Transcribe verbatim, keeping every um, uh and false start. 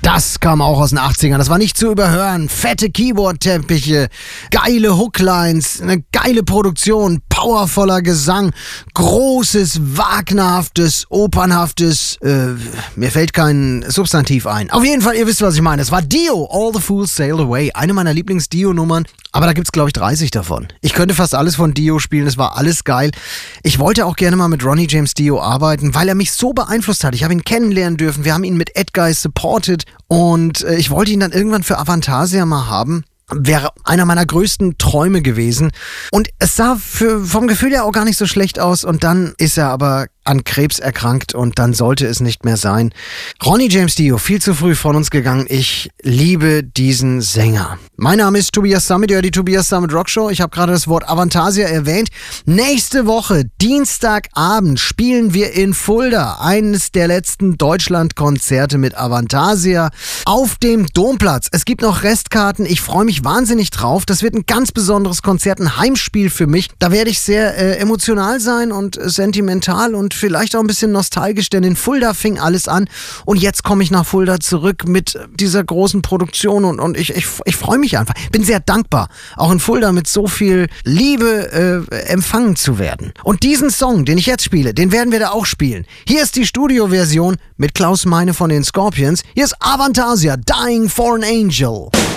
Das kam auch aus den achtzigern. Das war nicht zu überhören. Fette Keyboard-Teppiche, geile Hooklines, eine geile Produktion, powervoller Gesang, großes, wagnerhaftes, opernhaftes, äh, mir fällt kein Substantiv ein. Auf jeden Fall, ihr wisst, was ich meine. Es war Dio, All the Fools Sailed Away. Eine meiner Lieblings-Dio-Nummern. Aber da gibt's, glaube ich, dreißig davon. Ich könnte fast alles von Dio spielen. Es war alles geil. Ich wollte auch gerne mal mit Ronnie James Dio arbeiten, weil er mich so beeinflusst hat. Ich habe ihn kennenlernen dürfen. Wir haben ihn mit Edguy supported. Und äh, ich wollte ihn dann irgendwann für Avantasia mal haben. Wäre einer meiner größten Träume gewesen. Und es sah für, vom Gefühl her auch gar nicht so schlecht aus. Und dann ist er aber an Krebs erkrankt und dann sollte es nicht mehr sein. Ronnie James Dio, viel zu früh von uns gegangen. Ich liebe diesen Sänger. Mein Name ist Tobias Summit, ja, die Tobias Summit Rockshow. Ich habe gerade das Wort Avantasia erwähnt. Nächste Woche, Dienstagabend, spielen wir in Fulda eines der letzten Deutschlandkonzerte mit Avantasia auf dem Domplatz. Es gibt noch Restkarten. Ich freue mich wahnsinnig drauf. Das wird ein ganz besonderes Konzert, ein Heimspiel für mich. Da werde ich sehr äh, emotional sein und äh, sentimental und vielleicht auch ein bisschen nostalgisch, denn in Fulda fing alles an und jetzt komme ich nach Fulda zurück mit dieser großen Produktion und, und ich, ich, ich freue mich einfach. Bin sehr dankbar, auch in Fulda mit so viel Liebe äh, empfangen zu werden. Und diesen Song, den ich jetzt spiele, den werden wir da auch spielen. Hier ist die Studioversion mit Klaus Meine von den Scorpions. Hier ist Avantasia, Dying for an Angel.